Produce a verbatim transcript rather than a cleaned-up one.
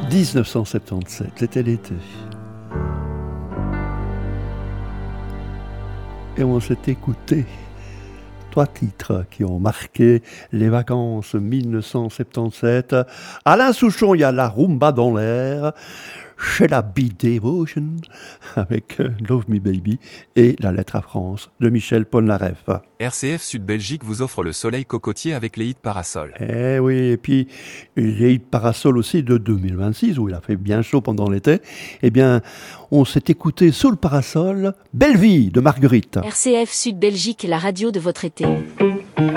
dix-neuf cent soixante-dix-sept, c'était l'été. Et on s'est écouté trois titres qui ont marqué les vacances mille neuf cent soixante-dix-sept. Alain Souchon, il y a la rumba dans l'air. Chez la Beat Devotion avec Love Me Baby et La Lettre à France de Michel Polnareff. R C F Sud Belgique vous offre le soleil cocotier avec les hits Parasol. Eh oui, et puis les hits Parasol aussi de deux mille vingt-six où il a fait bien chaud pendant l'été. Eh bien, on s'est écouté sous le parasol Belle Vie de Marguerite. R C F Sud Belgique, la radio de votre été.